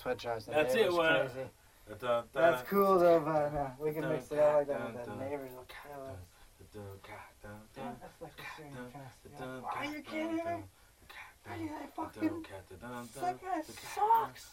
what drives the That's neighbors it, what? crazy. That's cool though, but we can mix it out like that with the neighbors. That's like a serious kind of. Are you kidding me? Are you that fucking sick ass sucks?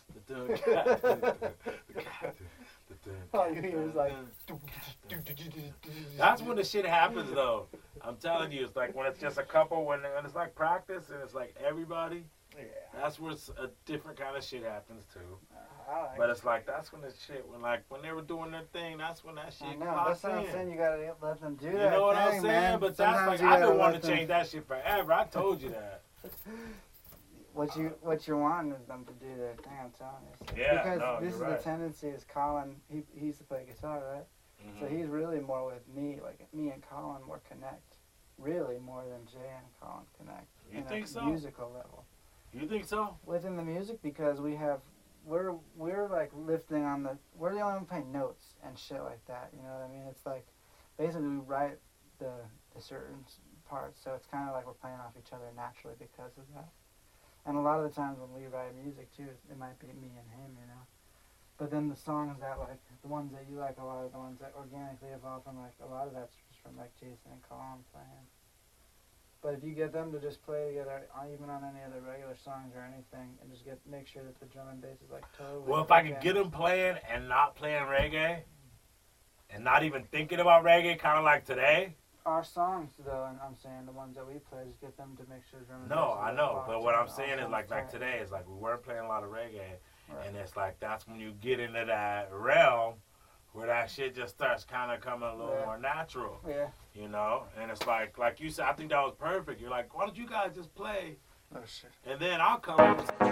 All you hear is like. That's when the shit happens, though. I'm telling you, it's like when it's just a couple, when it's like practice and it's like everybody. Yeah. That's where a different kind of shit happens too. Like but it's like that's when the shit when they were doing their thing. That's when that shit. I know. That's what I'm saying. You gotta let them do that. You know what thing, I'm saying? Man. But sometimes that's like I've been wanting to change that shit forever. I told you that. What you want is them to do their thing. I'm telling you. So, Yeah. because no, this is right. the tendency. Is Colin? He used to play guitar, right? Mm-hmm. So he's really more with me. Like me and Colin more connect. Really more than Jay and Colin connect. You in think a so? Musical level. You think so? Within the music, because we're like lifting on we're the only one playing notes and shit like that. You know what I mean? It's like basically we write the certain parts, so it's kind of like we're playing off each other naturally because of that. And a lot of the times when we write music too, it might be me and him, you know. But then the songs that like the ones that you like a lot, of the ones that organically evolve from like a lot of that's just from like Jason and Colin playing. But if you get them to just play together, even on any other regular songs or anything, and just make sure that the drum and bass is like totally. Well, if I could get them playing and not playing reggae, and not even thinking about reggae, kind of like today. Our songs, though, and I'm saying the ones that we play, just get them to make sure the drum and bass. No, I know, but what I'm saying is like today is like we weren't playing a lot of reggae, right. And it's like that's when you get into that realm where that shit just starts kind of coming a little more natural. Yeah. You know, and it's like you said, I think that was perfect. You're like, why don't you guys just play? Oh shit. And then I'll come.